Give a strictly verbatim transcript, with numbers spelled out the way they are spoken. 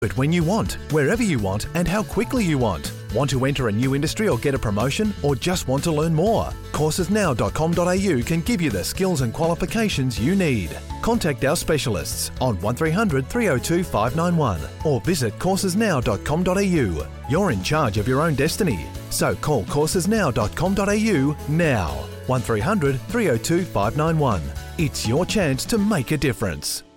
It when you want, wherever you want, and how quickly you want. Want to enter a new industry or get a promotion, or just want to learn more? courses now dot com dot a u can give you the skills and qualifications you need. Contact our specialists on one three hundred, three oh two, five nine one or visit courses now dot com dot a u. You're in charge of your own destiny, so call courses now dot com dot a u now. one three hundred, three oh two, five nine one. It's your chance to make a difference.